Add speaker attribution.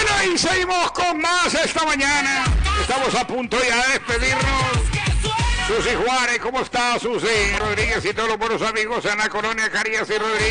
Speaker 1: Bueno, y seguimos con más esta mañana. Estamos a punto ya de despedirnos. Susi Juárez, ¿cómo está Susi Rodríguez y todos los buenos amigos en la colonia Carías y Rodríguez?